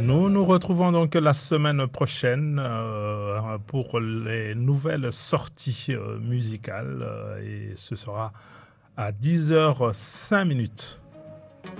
Nous nous retrouvons donc la semaine prochaine pour les nouvelles sorties musicales et ce sera à 10h05.